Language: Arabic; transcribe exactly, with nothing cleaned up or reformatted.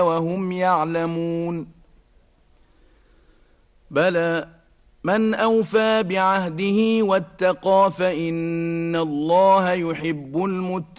وهم يعلمون بلى من أوفى بعهده واتقى فإن الله يحب المتقين